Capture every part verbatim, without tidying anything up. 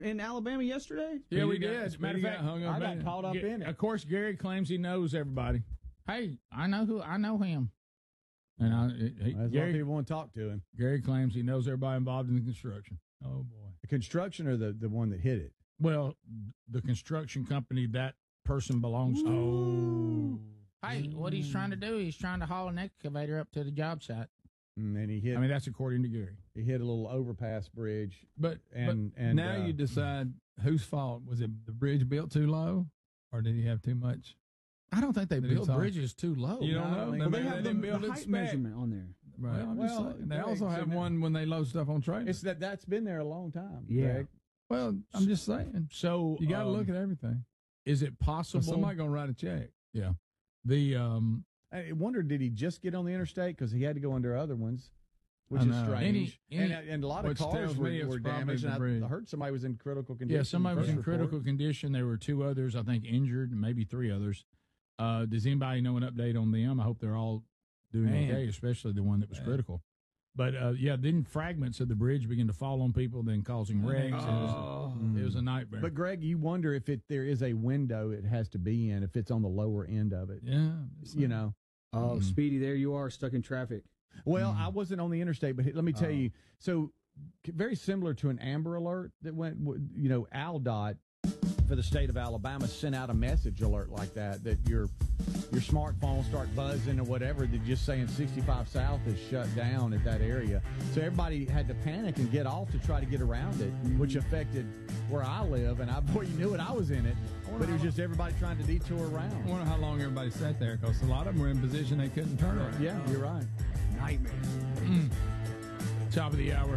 in Alabama yesterday? Yeah, we did. As a matter of fact, hung up I got in it. caught up G- in it. Of course, Gary claims he knows everybody. Hey, I know who I know him. And I, he, There's a lot of Gary, people want to talk to him. Gary claims he knows everybody involved in the construction. Oh boy, The construction or the, the one that hit it? well, the construction company that person belongs to. Oh. Hey, what he's trying to do, he's trying to haul an excavator up to the job site. And then he hit. I mean, that's according to Gary. he hit a little overpass bridge. But, And but and now uh, you decide whose fault. Was it the bridge built too low, or did he have too much? I don't think they Did he build talk- bridges too low. You don't no, know. I mean- They, Well, maybe they they have didn't the- build the it height spec. measurement on there. Right. Well, I'm just well, saying. They Greg, also so have now- one when they load stuff on trailers. It's that that's been there a long time. Yeah. Greg. Well, I'm just saying. So You got to um, look at everything. Is it So possible? somebody gonna write a check. Yeah. The um. I wonder, did he just get on the interstate because he had to go under other ones, which I is know. strange. Any- any- and, and a lot of which cars tells were, me it's were probably damaged. the And I, bridge. I heard somebody was in critical condition. Yeah, somebody was first in report. critical condition. There were two others, I think, injured, and maybe three others. Uh, does anybody know an update on them? I hope they're all doing Man. okay, especially the one that was Man. critical. But uh, yeah, then fragments of the bridge begin to fall on people, then causing wrecks. It, was, Oh. it was a nightmare. But Greg, you wonder if it there is a window it has to be in, if it's on the lower end of it. Yeah. it's You like- know. Oh, Mhm. Speedy, there you are, stuck in traffic. Well, Mm. I wasn't on the interstate, but let me tell Oh. you. So, c- very similar to an Amber Alert that went. w- You know, AlDOT for the state of Alabama sent out a message alert like that that your your smartphone start buzzing or whatever. They're just saying sixty-five South is shut down at that area. So everybody had to panic and get off to try to get around it, which affected where I live. And I, boy, you knew it, I was in it, but it was just everybody trying to detour I around. wonder how long everybody sat there because a lot of them were in position they couldn't turn around. Yeah, you're right. Nightmare. Top of the hour.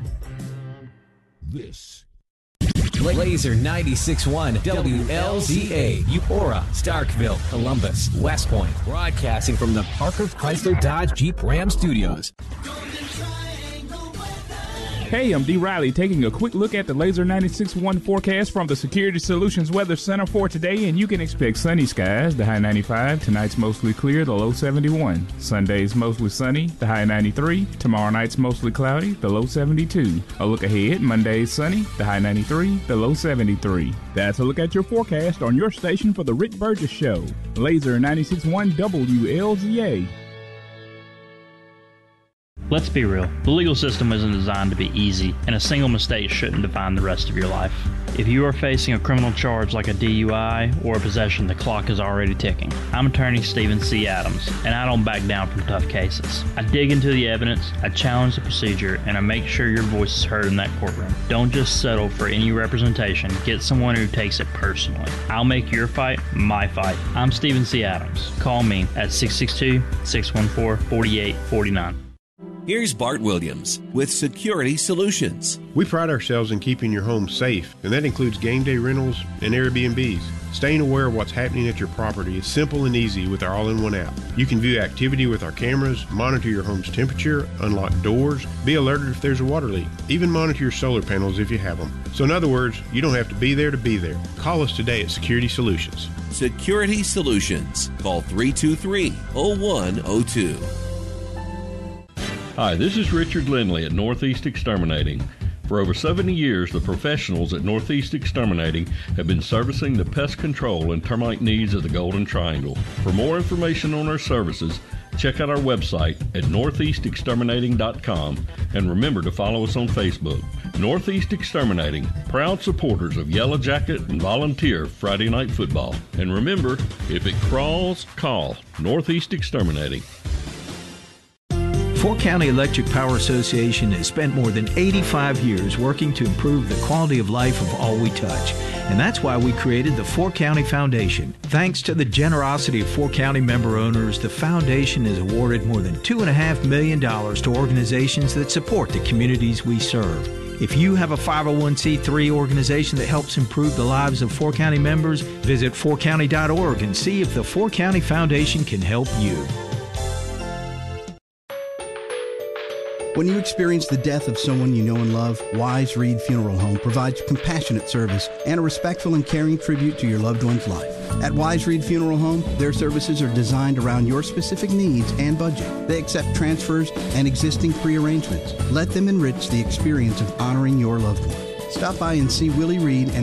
This Laser ninety-six point one W L Z A, Eupora, Starkville, Columbus, West Point, broadcasting from the Parker Chrysler Dodge Jeep Ram Studios. Hey, I'm D. Riley taking a quick look at the Laser ninety-six point one forecast from the Security Solutions Weather Center for today, and you can expect sunny skies, the high ninety-five, tonight's mostly clear, the low seventy-one. Sunday's mostly sunny, the high ninety-three, tomorrow night's mostly cloudy, the low seventy-two. A look ahead, Monday's sunny, the high ninety-three, the low seventy-three. That's a look at your forecast on your station for the Rick Burgess Show. Laser ninety-six point one W L Z A. Let's be real. The legal system isn't designed to be easy, and a single mistake shouldn't define the rest of your life. If you are facing a criminal charge like a D U I or a possession, the clock is already ticking. I'm attorney Stephen C. Adams, and I don't back down from tough cases. I dig into the evidence, I challenge the procedure, and I make sure your voice is heard in that courtroom. Don't just settle for any representation. Get someone who takes it personally. I'll make your fight my fight. I'm Stephen C. Adams. Call me at six six two, six one four, four eight four nine. Here's Bart Williams with Security Solutions. We pride ourselves in keeping your home safe, and that includes game day rentals and Airbnbs. Staying aware of what's happening at your property is simple and easy with our all-in-one app. You can view activity with our cameras, monitor your home's temperature, unlock doors, be alerted if there's a water leak, even monitor your solar panels if you have them. So in other words, you don't have to be there to be there. Call us today at Security Solutions. Security Solutions. Call three two three, zero one zero two. Hi, this is Richard Lindley at Northeast Exterminating. For over seventy years, the professionals at Northeast Exterminating have been servicing the pest control and termite needs of the Golden Triangle. For more information on our services, check out our website at northeast exterminating dot com and remember to follow us on Facebook. Northeast Exterminating, proud supporters of Yellow Jacket and Volunteer Friday Night Football. And remember, if it crawls, call Northeast Exterminating. Fort County Electric Power Association has spent more than eighty-five years working to improve the quality of life of all we touch. And that's why we created the Fort County Foundation. Thanks to the generosity of Fort County member owners, the foundation has awarded more than two point five million dollars to organizations that support the communities we serve. If you have a five oh one c three organization that helps improve the lives of Fort County members, visit fort county dot org and see if the Fort County Foundation can help you. When you experience the death of someone you know and love, Wise Reed Funeral Home provides compassionate service and a respectful and caring tribute to your loved one's life. At Wise Reed Funeral Home, their services are designed around your specific needs and budget. They accept transfers and existing pre-arrangements. Let them enrich the experience of honoring your loved one. Stop by and see Willie Reed and